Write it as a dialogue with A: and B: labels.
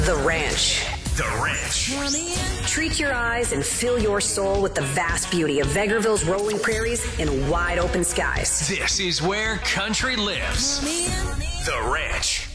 A: The Ranch.
B: The Ranch.
A: Treat your eyes and fill your soul with the vast beauty of Vegreville's rolling prairies and wide open skies.
B: This is where country lives. The Ranch.